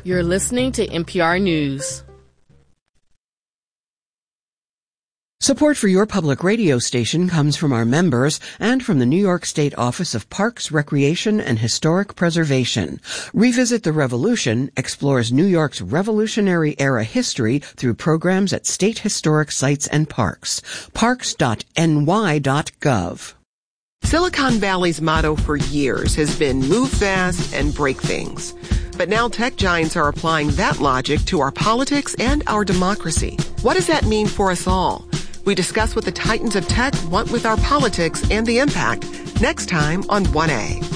You're listening to NPR News. Support for your public radio station comes from our members and from the New York State Office of Parks, Recreation, and Historic Preservation. Revisit the Revolution explores New York's Revolutionary-era history through programs at state historic sites and parks. Parks.ny.gov. Silicon Valley's motto for years has been move fast and break things. But now tech giants are applying that logic to our politics and our democracy. What does that mean for us all? We discuss what the titans of tech want with our politics and the impact next time on 1A.